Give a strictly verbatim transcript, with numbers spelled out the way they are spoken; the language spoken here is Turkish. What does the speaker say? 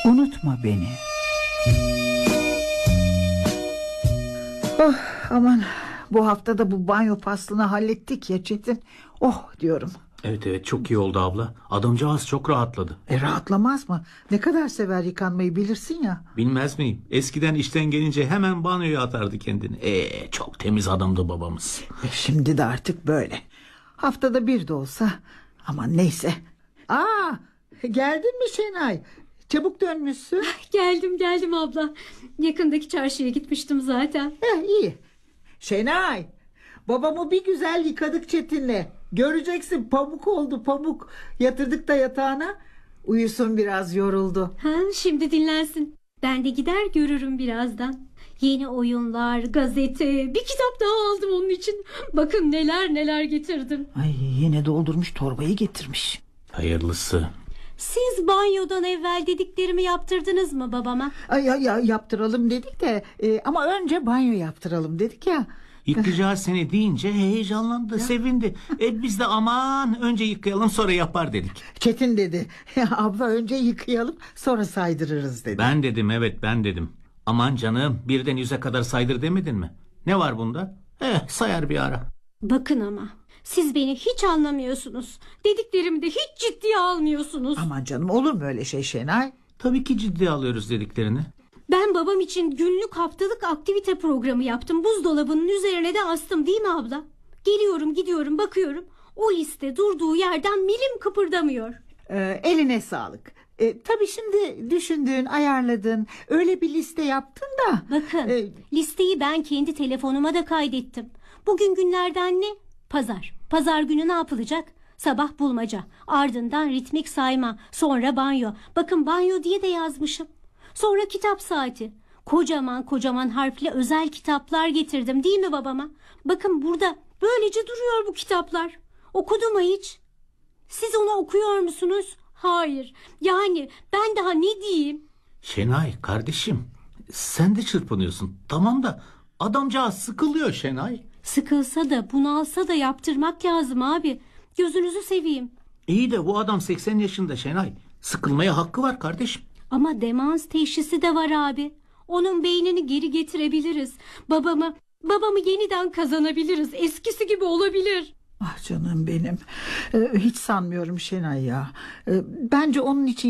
Unutma beni. Oh, aman, bu haftada bu banyo faslını hallettik ya Çetin. Oh diyorum. Evet evet, çok iyi oldu abla. Adamcağız çok rahatladı. E rahatlamaz mı? Ne kadar sever yıkanmayı bilirsin ya. Bilmez miyim? Eskiden işten gelince hemen banyoya atardı kendini. Ee, çok temiz adamdı babamız. E şimdi de artık böyle. Haftada bir de olsa. Aman neyse. Aa, geldin mi Şenay? Çabuk dönmüşsün. Geldim geldim abla. Yakındaki çarşıya gitmiştim zaten. Eh, iyi. Şenay, babamı bir güzel yıkadık Çetin'le. Göreceksin, pamuk oldu pamuk. Yatırdık da yatağına. Uyusun, biraz yoruldu. Ha, şimdi dinlensin. Ben de gider görürüm birazdan. Yeni oyunlar, gazete, bir kitap daha aldım onun için. Bakın neler neler getirdim. Ay, yine doldurmuş torbayı getirmiş. Hayırlısı. Siz banyodan evvel dediklerimi yaptırdınız mı babama? Ay, ya, ya, yaptıralım dedik de e, ama önce banyo yaptıralım dedik ya. Yıkacağı seni deyince heyecanlandı, sevindi. E biz de aman önce yıkayalım sonra yapar dedik. Çetin dedi, abla önce yıkayalım sonra saydırırız dedi. Ben dedim, evet ben dedim. Aman canım, birden yüze kadar saydır demedin mi? Ne var bunda? Eh, sayar bir ara. Bakın ama siz beni hiç anlamıyorsunuz. Dediklerimi de hiç ciddiye almıyorsunuz. Aman canım, olur mu öyle şey Şenay? Tabii ki ciddiye alıyoruz dediklerini. Ben babam için günlük haftalık aktivite programı yaptım. Buzdolabının üzerine de astım, değil mi abla? Geliyorum gidiyorum bakıyorum. O liste durduğu yerden milim kıpırdamıyor. Ee, eline sağlık. Ee, tabii şimdi düşündün, ayarladın, öyle bir liste yaptın da. Bakın e, listeyi ben kendi telefonuma da kaydettim. Bugün günlerden ne? Pazar. Pazar günü ne yapılacak? Sabah bulmaca, ardından ritmik sayma, sonra banyo. Bakın banyo diye de yazmışım. Sonra kitap saati. Kocaman kocaman harfle özel kitaplar getirdim, değil mi babama? Bakın burada böylece duruyor bu kitaplar. Okudu mu hiç? Siz onu okuyor musunuz? Hayır. Yani ben daha ne diyeyim? Şenay kardeşim, sen de çırpınıyorsun. Tamam da adamcağız sıkılıyor Şenay. Sıkılsa da bunalsa da yaptırmak lazım abi. Gözünüzü seveyim. İyi de bu adam seksen yaşında Şenay. Sıkılmaya hakkı var kardeşim. Ama demans teşhisi de var abi. Onun beynini geri getirebiliriz. Babamı, babamı yeniden kazanabiliriz. Eskisi gibi olabilir. Ah canım benim. Ee, hiç sanmıyorum Şenay ya. Ee, bence onun için